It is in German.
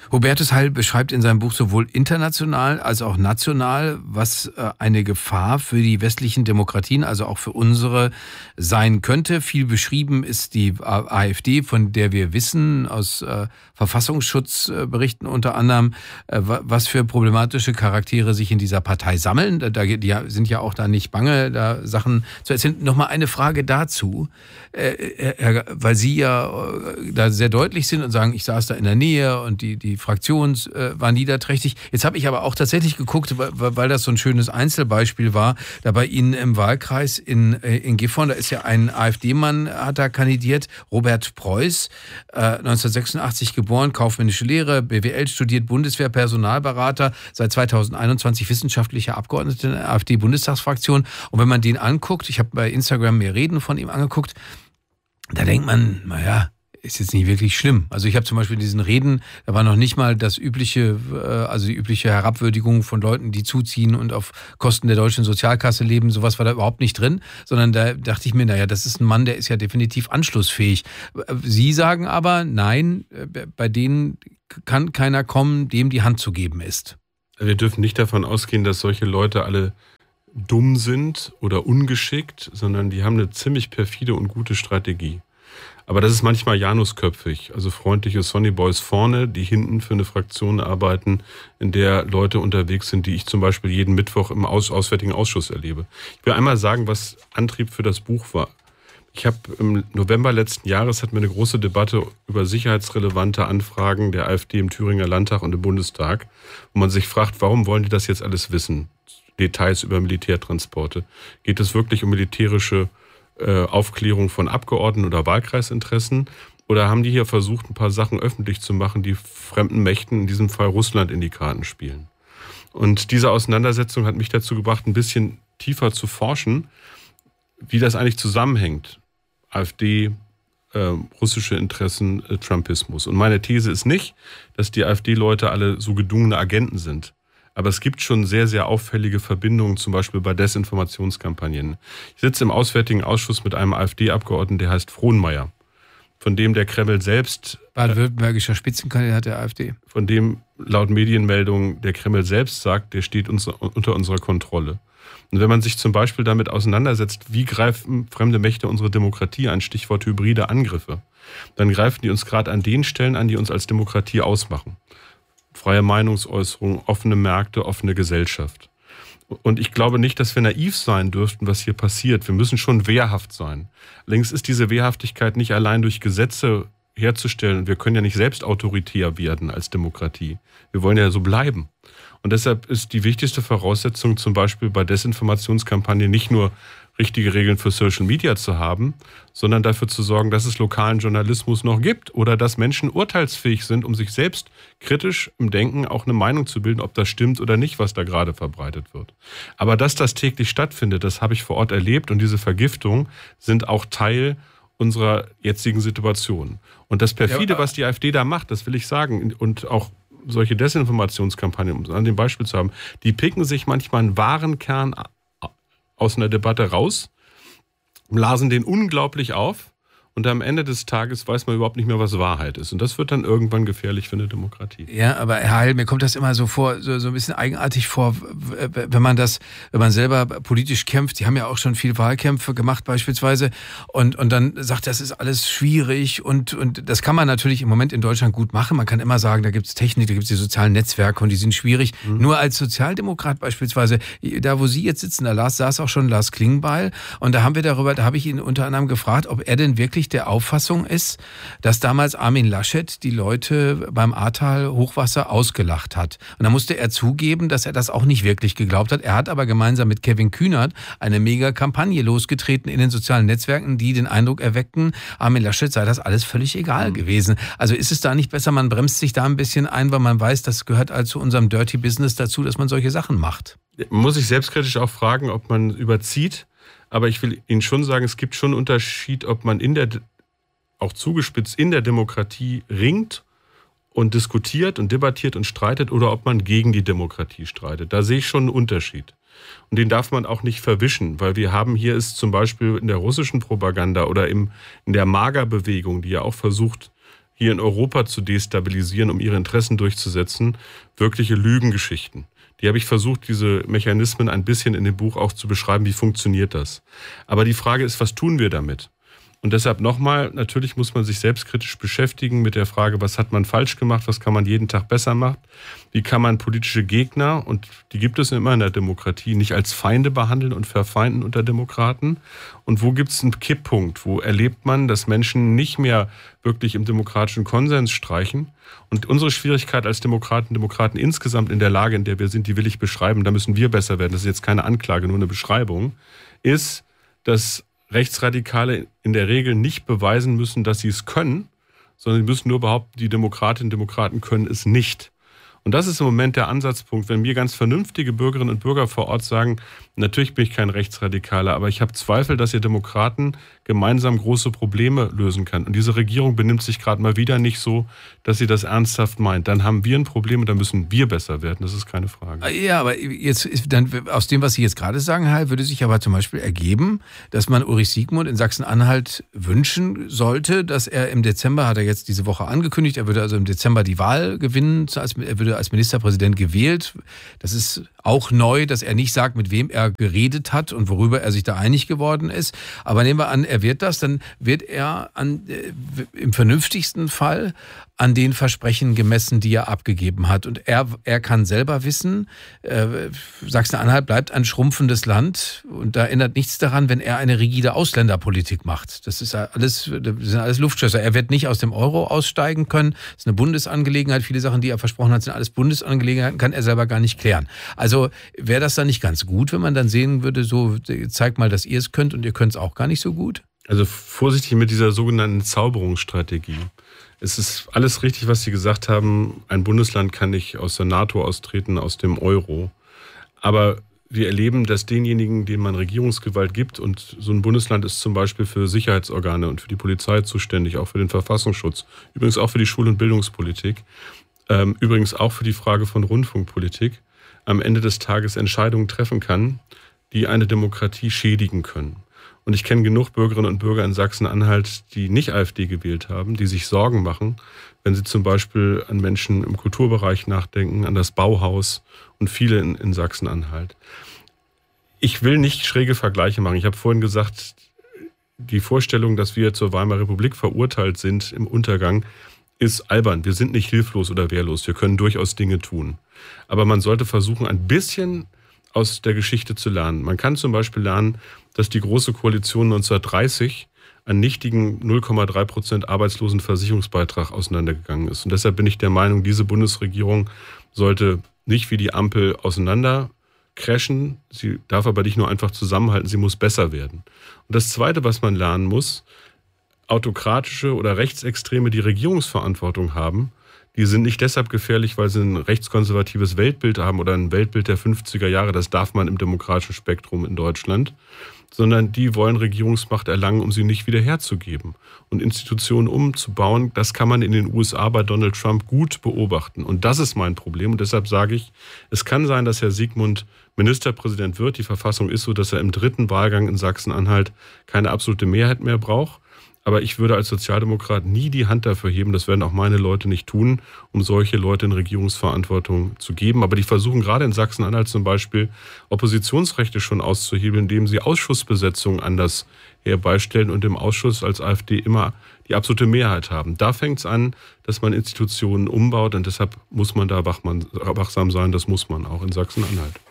Hubertus Heil beschreibt in seinem Buch sowohl international als auch national, was eine Gefahr für die westlichen Demokratien, also auch für unsere, sein könnte. Viel beschrieben ist die AfD, von der wir wissen, aus Verfassungsschutzberichten unter anderem, was für problematische Charaktere sich in dieser Partei sammeln. Die sind ja auch da nicht bange, da Sachen zu erzählen. Nochmal eine Frage dazu, weil Sie ja da sehr deutlich sind und sagen, ich saß da in der Nähe und die Fraktion war niederträchtig. Jetzt habe ich aber auch tatsächlich geguckt, weil das so ein schönes Einzelbeispiel war, da bei Ihnen im Wahlkreis in Gifhorn, da ist ja ein AfD-Mann, hat da kandidiert, Robert Preuß, 1986 geboren, kaufmännische Lehre, BWL studiert, Bundeswehr, Personalberater, seit 2021 wissenschaftlicher Abgeordneter in der AfD-Bundestagsfraktion. Und wenn man den anguckt, ich habe bei Instagram mir Reden von ihm angeguckt, da denkt man, naja, ist jetzt nicht wirklich schlimm. Also ich habe zum Beispiel in diesen Reden, da war noch nicht mal das übliche, also die übliche Herabwürdigung von Leuten, die zuziehen und auf Kosten der deutschen Sozialkasse leben, sowas war da überhaupt nicht drin, sondern da dachte ich mir, naja, das ist ein Mann, der ist ja definitiv anschlussfähig. Sie sagen aber, nein, bei denen kann keiner kommen, dem die Hand zu geben ist. Wir dürfen nicht davon ausgehen, dass solche Leute alle dumm sind oder ungeschickt, sondern die haben eine ziemlich perfide und gute Strategie. Aber das ist manchmal janusköpfig, also freundliche Sonnyboys vorne, die hinten für eine Fraktion arbeiten, in der Leute unterwegs sind, die ich zum Beispiel jeden Mittwoch im Auswärtigen Ausschuss erlebe. Ich will einmal sagen, was Antrieb für das Buch war. Ich habe im November letzten Jahres hatten wir eine große Debatte über sicherheitsrelevante Anfragen der AfD im Thüringer Landtag und im Bundestag, wo man sich fragt, warum wollen die das jetzt alles wissen? Details über Militärtransporte. Geht es wirklich um militärische Aufklärung von Abgeordneten oder Wahlkreisinteressen? Oder haben die hier versucht, ein paar Sachen öffentlich zu machen, die fremden Mächten, in diesem Fall Russland, in die Karten spielen? Und diese Auseinandersetzung hat mich dazu gebracht, ein bisschen tiefer zu forschen, wie das eigentlich zusammenhängt. AfD, russische Interessen, Trumpismus. Und meine These ist nicht, dass die AfD-Leute alle so gedungene Agenten sind. Aber es gibt schon sehr, sehr auffällige Verbindungen, zum Beispiel bei Desinformationskampagnen. Ich sitze im Auswärtigen Ausschuss mit einem AfD-Abgeordneten, der heißt Frohnmaier, von dem der Kreml selbst... Baden-württembergischer Spitzenkandidat der AfD. Von dem laut Medienmeldungen der Kreml selbst sagt, der steht unter unserer Kontrolle. Und wenn man sich zum Beispiel damit auseinandersetzt, wie greifen fremde Mächte unsere Demokratie an, Stichwort hybride Angriffe, dann greifen die uns gerade an den Stellen an, die uns als Demokratie ausmachen. Freie Meinungsäußerung, offene Märkte, offene Gesellschaft. Und ich glaube nicht, dass wir naiv sein dürften, was hier passiert. Wir müssen schon wehrhaft sein. Allerdings ist diese Wehrhaftigkeit nicht allein durch Gesetze herzustellen. Wir können ja nicht selbst autoritär werden als Demokratie. Wir wollen ja so bleiben. Und deshalb ist die wichtigste Voraussetzung zum Beispiel bei Desinformationskampagnen nicht nur richtige Regeln für Social Media zu haben, sondern dafür zu sorgen, dass es lokalen Journalismus noch gibt oder dass Menschen urteilsfähig sind, um sich selbst kritisch im Denken auch eine Meinung zu bilden, ob das stimmt oder nicht, was da gerade verbreitet wird. Aber dass das täglich stattfindet, das habe ich vor Ort erlebt und diese Vergiftungen sind auch Teil unserer jetzigen Situation. Und das Perfide, was die AfD da macht, das will ich sagen, und auch solche Desinformationskampagnen, um an dem Beispiel zu haben, die picken sich manchmal einen wahren Kern aus einer Debatte raus, blasen den unglaublich auf und am Ende des Tages weiß man überhaupt nicht mehr, was Wahrheit ist. Und das wird dann irgendwann gefährlich für eine Demokratie. Ja, aber Herr Heil, mir kommt das immer so vor, so ein bisschen eigenartig vor, wenn man selber politisch kämpft. Die haben ja auch schon viel Wahlkämpfe gemacht beispielsweise und dann sagt, das ist alles schwierig und das kann man natürlich im Moment in Deutschland gut machen. Man kann immer sagen, da gibt's Technik, da gibt's die sozialen Netzwerke und die sind schwierig. Nur als Sozialdemokrat beispielsweise, da wo Sie jetzt sitzen, da saß auch schon Lars Klingbeil und da habe ich ihn unter anderem gefragt, ob er denn wirklich der Auffassung ist, dass damals Armin Laschet die Leute beim Ahrtal-Hochwasser ausgelacht hat. Und da musste er zugeben, dass er das auch nicht wirklich geglaubt hat. Er hat aber gemeinsam mit Kevin Kühnert eine mega Kampagne losgetreten in den sozialen Netzwerken, die den Eindruck erweckten, Armin Laschet sei das alles völlig egal gewesen. Also ist es da nicht besser, man bremst sich da ein bisschen ein, weil man weiß, das gehört halt zu unserem Dirty Business dazu, dass man solche Sachen macht? Man muss sich selbstkritisch auch fragen, ob man überzieht. Aber ich will Ihnen schon sagen, es gibt schon einen Unterschied, ob man auch zugespitzt in der Demokratie ringt und diskutiert und debattiert und streitet oder ob man gegen die Demokratie streitet. Da sehe ich schon einen Unterschied. Und den darf man auch nicht verwischen, weil wir haben hier ist zum Beispiel in der russischen Propaganda oder in der Magerbewegung, die ja auch versucht, hier in Europa zu destabilisieren, um ihre Interessen durchzusetzen, wirkliche Lügengeschichten. Die habe ich versucht, diese Mechanismen ein bisschen in dem Buch auch zu beschreiben, wie funktioniert das. Aber die Frage ist, was tun wir damit? Und deshalb nochmal, natürlich muss man sich selbstkritisch beschäftigen mit der Frage, was hat man falsch gemacht, was kann man jeden Tag besser machen, wie kann man politische Gegner, und die gibt es immer in der Demokratie, nicht als Feinde behandeln und verfeinden unter Demokraten, und wo gibt es einen Kipppunkt, wo erlebt man, dass Menschen nicht mehr wirklich im demokratischen Konsens streichen. Und unsere Schwierigkeit als Demokraten insgesamt in der Lage, in der wir sind, die will ich beschreiben, da müssen wir besser werden, das ist jetzt keine Anklage, nur eine Beschreibung, ist, dass Rechtsradikale in der Regel nicht beweisen müssen, dass sie es können, sondern sie müssen nur behaupten, die Demokratinnen und Demokraten können es nicht. Und das ist im Moment der Ansatzpunkt, wenn mir ganz vernünftige Bürgerinnen und Bürger vor Ort sagen, natürlich bin ich kein Rechtsradikaler, aber ich habe Zweifel, dass ihr Demokraten gemeinsam große Probleme lösen kann. Und diese Regierung benimmt sich gerade mal wieder nicht so, dass sie das ernsthaft meint. Dann haben wir ein Problem und dann müssen wir besser werden. Das ist keine Frage. Ja, aber jetzt dann aus dem, was Sie jetzt gerade sagen, Hall, würde sich aber zum Beispiel ergeben, dass man Ulrich Siegmund in Sachsen-Anhalt wünschen sollte, dass er im Dezember, hat er jetzt diese Woche angekündigt, er würde also im Dezember die Wahl gewinnen, er würde als Ministerpräsident gewählt. Das ist auch neu, dass er nicht sagt, mit wem er geredet hat und worüber er sich da einig geworden ist. Aber nehmen wir an, er wird das, dann wird er im vernünftigsten Fall an den Versprechen gemessen, die er abgegeben hat. Und er kann selber wissen, Sachsen-Anhalt bleibt ein schrumpfendes Land und da ändert nichts daran, wenn er eine rigide Ausländerpolitik macht. Das sind alles Luftschlösser. Er wird nicht aus dem Euro aussteigen können. Das ist eine Bundesangelegenheit. Viele Sachen, die er versprochen hat, sind alles Bundesangelegenheiten, kann er selber gar nicht klären. Also wäre das dann nicht ganz gut, wenn man dann sehen würde, so zeigt mal, dass ihr es könnt und ihr könnt es auch gar nicht so gut? Also vorsichtig mit dieser sogenannten Zauberungsstrategie. Es ist alles richtig, was Sie gesagt haben. Ein Bundesland kann nicht aus der NATO austreten, aus dem Euro. Aber wir erleben, dass denjenigen, denen man Regierungsgewalt gibt, und so ein Bundesland ist zum Beispiel für Sicherheitsorgane und für die Polizei zuständig, auch für den Verfassungsschutz, übrigens auch für die Schul- und Bildungspolitik, übrigens auch für die Frage von Rundfunkpolitik, am Ende des Tages Entscheidungen treffen kann, die eine Demokratie schädigen können. Und ich kenne genug Bürgerinnen und Bürger in Sachsen-Anhalt, die nicht AfD gewählt haben, die sich Sorgen machen, wenn sie zum Beispiel an Menschen im Kulturbereich nachdenken, an das Bauhaus und viele in Sachsen-Anhalt. Ich will nicht schräge Vergleiche machen. Ich habe vorhin gesagt, die Vorstellung, dass wir zur Weimarer Republik verurteilt sind im Untergang, ist albern. Wir sind nicht hilflos oder wehrlos. Wir können durchaus Dinge tun. Aber man sollte versuchen, ein bisschen aus der Geschichte zu lernen. Man kann zum Beispiel lernen, dass die Große Koalition 1930 an nichtigen 0,3% Arbeitslosenversicherungsbeitrag auseinandergegangen ist. Und deshalb bin ich der Meinung, diese Bundesregierung sollte nicht wie die Ampel auseinander crashen. Sie darf aber nicht nur einfach zusammenhalten, sie muss besser werden. Und das Zweite, was man lernen muss, autokratische oder Rechtsextreme, die Regierungsverantwortung haben, die sind nicht deshalb gefährlich, weil sie ein rechtskonservatives Weltbild haben oder ein Weltbild der 50er Jahre, das darf man im demokratischen Spektrum in Deutschland, sondern die wollen Regierungsmacht erlangen, um sie nicht wieder herzugeben. Und Institutionen umzubauen, das kann man in den USA bei Donald Trump gut beobachten. Und das ist mein Problem. Und deshalb sage ich, es kann sein, dass Herr Siegmund Ministerpräsident wird. Die Verfassung ist so, dass er im 3. Wahlgang in Sachsen-Anhalt keine absolute Mehrheit mehr braucht. Aber ich würde als Sozialdemokrat nie die Hand dafür heben, das werden auch meine Leute nicht tun, um solche Leute in Regierungsverantwortung zu geben. Aber die versuchen gerade in Sachsen-Anhalt zum Beispiel Oppositionsrechte schon auszuhebeln, indem sie Ausschussbesetzungen anders herbeistellen und im Ausschuss als AfD immer die absolute Mehrheit haben. Da fängt es an, dass man Institutionen umbaut und deshalb muss man da wachsam sein, das muss man auch in Sachsen-Anhalt.